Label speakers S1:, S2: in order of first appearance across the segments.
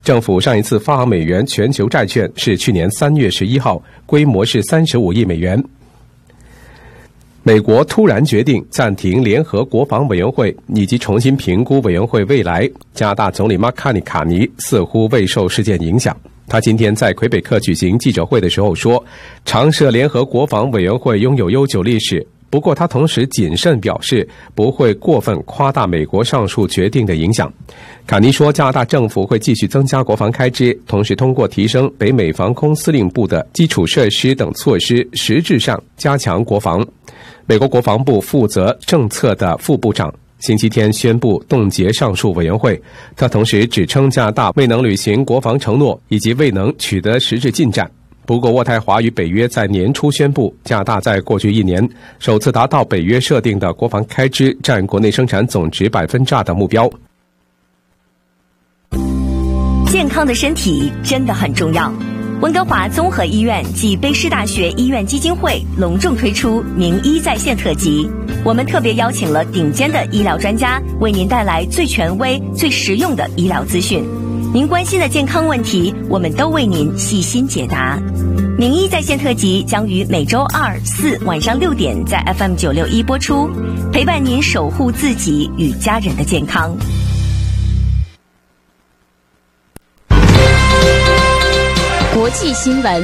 S1: 政府上一次发行美元全球债券是去年3月11号，规模是35亿美元。美国突然决定暂停联合国防委员会以及重新评估委员会未来，加拿大总理马卡尼似乎未受事件影响。他今天在魁北克举行记者会的时候说，常设联合国防委员会拥有悠久历史，不过他同时谨慎表示不会过分夸大美国上述决定的影响。卡尼说，加拿大政府会继续增加国防开支，同时通过提升北美防空司令部的基础设施等措施，实质上加强国防。美国国防部负责政策的副部长星期天宣布冻结上述委员会，他同时指称加拿大未能履行国防承诺，以及未能取得实质进展。不过，渥太华与北约在年初宣布，加拿大在过去1年首次达到北约设定的国防开支占国内生产总值2%的目标。
S2: 健康的身体真的很重要。温哥华综合医院暨卑诗大学医院基金会隆重推出名医在线特辑，我们特别邀请了顶尖的医疗专家，为您带来最权威、最实用的医疗资讯。您关心的健康问题，我们都为您细心解答。名医在线特辑将于每周2、4晚上6点在 FM961 播出，陪伴您守护自己与家人的健康。
S3: 国际新闻。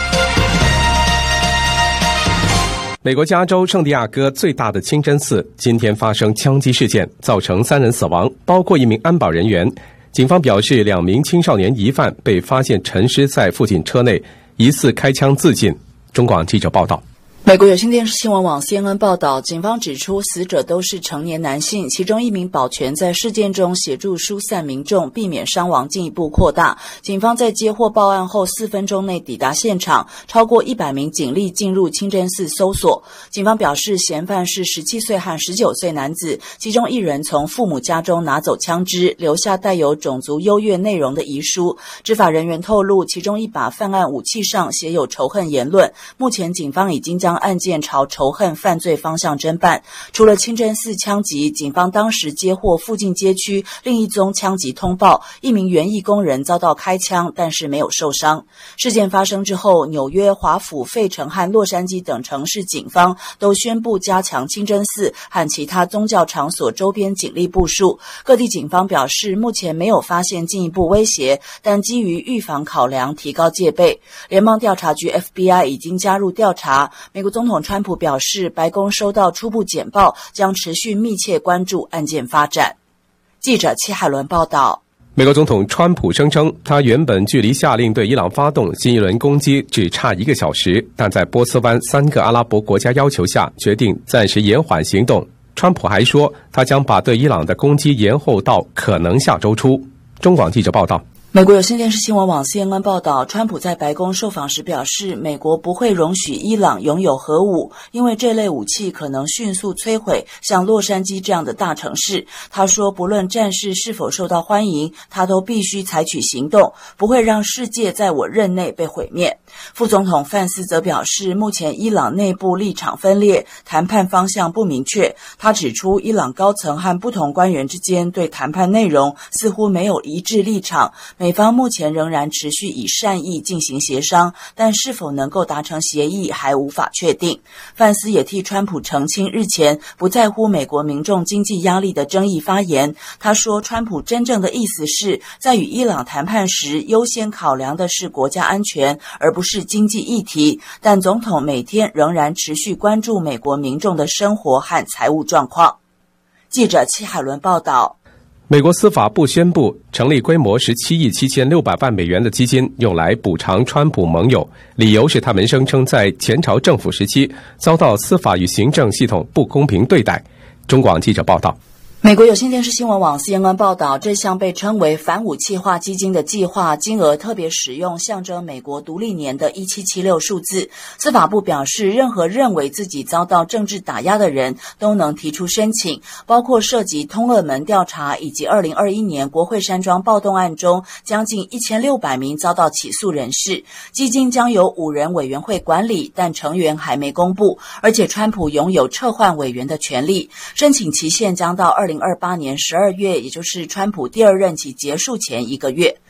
S1: 美国加州圣地亚哥最大的清真寺今天发生枪击事件，造成3人死亡，包括1名安保人员。警方表示，2名青少年疑犯被发现沉尸在附近车内，疑似开枪自尽。中广记者报道。
S4: 美国有线电视新闻网 CNN 报道，警方指出死者都是成年男性，其中1名保全在事件中协助疏散民众，避免伤亡进一步扩大。警方在接获报案后4分钟内抵达现场，超过100名警力进入清真寺搜索。警方表示，嫌犯是17岁和19岁男子，其中1人从父母家中拿走枪支，留下带有种族优越内容的遗书。执法人员透露，其中1把犯案武器上写有仇恨言论。目前警方已经将案件朝仇恨犯罪方向侦办。除了清真寺枪击，警方当时接获附近街区另一宗枪击通报，1名园艺工人遭到开枪，但是没有受伤。事件发生之后，纽约、华府、费城和洛杉矶等城市警方都宣布加强清真寺和其他宗教场所周边警力部署。各地警方表示，目前没有发现进一步威胁，但基于预防考量，提高戒备。联邦调查局 FBI 已经加入调查。美国总统川普表示，白宫收到初步简报，将持续密切关注案件发展。记者戚海伦报道。
S1: 美国总统川普声称，他原本距离下令对伊朗发动新一轮攻击只差1个小时，但在波斯湾3个阿拉伯国家要求下，决定暂时延缓行动。川普还说，他将把对伊朗的攻击延后到可能下周初。中广记者报道。
S4: 美国有线电视新闻网 CNN 报道，川普在白宫受访时表示，美国不会容许伊朗拥有核武，因为这类武器可能迅速摧毁像洛杉矶这样的大城市。他说，不论战事是否受到欢迎，他都必须采取行动，不会让世界在我任内被毁灭。副总统范斯则表示，目前伊朗内部立场分裂，谈判方向不明确。他指出，伊朗高层和不同官员之间对谈判内容似乎没有一致立场，美方目前仍然持续以善意进行协商，但是否能够达成协议还无法确定。范斯也替川普澄清日前不在乎美国民众经济压力的争议发言。他说，川普真正的意思是在与伊朗谈判时，优先考量的是国家安全，而不是经济议题，但总统每天仍然持续关注美国民众的生活和财务状况。记者戚海伦报道。
S1: 美国司法部宣布成立规模17亿7600万美元的基金，用来补偿川普盟友，理由是他们声称在前朝政府时期遭到司法与行政系统不公平对待。中广记者报道。
S4: 美国有线电视新闻网 CNN 报道，这项被称为反武器化基金的计划金额特别使用象征美国独立年的1776数字。司法部表示，任何认为自己遭到政治打压的人都能提出申请，包括涉及通俄门调查以及2021年国会山庄暴动案中将近1600名遭到起诉人士。基金将由5人委员会管理，但成员还没公布，而且川普拥有撤换委员的权利。申请期限将到2028年12月，也就是川普第2任期结束前1个月。